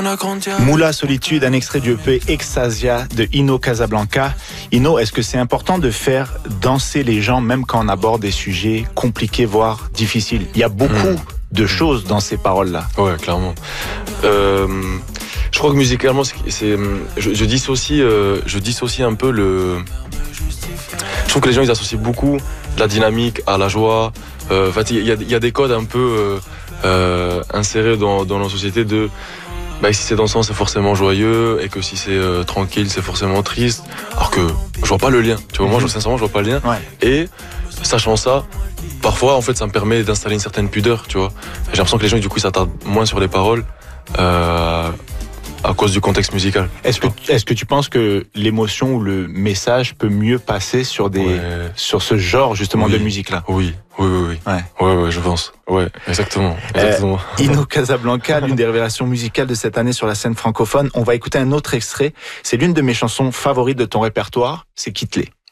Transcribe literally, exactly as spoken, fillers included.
Moula Solitude, un extrait du E P Extasia de Ino Casablanca. Ino, est-ce que c'est important de faire danser les gens même quand on aborde des sujets compliqués, voire difficiles? Il y a beaucoup mmh. de choses dans ces paroles-là. Ouais, clairement. Euh, je crois que musicalement, c'est, c'est je, je dissocie, euh, je dissocie un peu le. Je trouve que les gens ils associent beaucoup la dynamique à la joie. Euh, en fait, il y, y, y a des codes un peu euh, euh, insérés dans, dans nos sociétés de. Bah, si c'est dansant, c'est forcément joyeux, et que si c'est euh, tranquille, c'est forcément triste. Alors que je vois pas le lien. Tu vois, moi, je, sincèrement, je vois pas le lien. Ouais. Et sachant ça, parfois, en fait, ça me permet d'installer une certaine pudeur. Tu vois, et j'ai l'impression que les gens, du coup, s'attardent moins sur les paroles. Euh, à cause du contexte musical. Est-ce que, est-ce que tu penses que l'émotion ou le message peut mieux passer sur des, ouais. sur ce genre justement oui. de musique-là? Oui, oui, oui, oui. Ouais, ouais, ouais je pense. Ouais, exactement. exactement. Euh, Ino Casablanca, l'une des révélations musicales de cette année sur la scène francophone. On va écouter un autre extrait. C'est l'une de mes chansons favorites de ton répertoire. C'est Kittelé.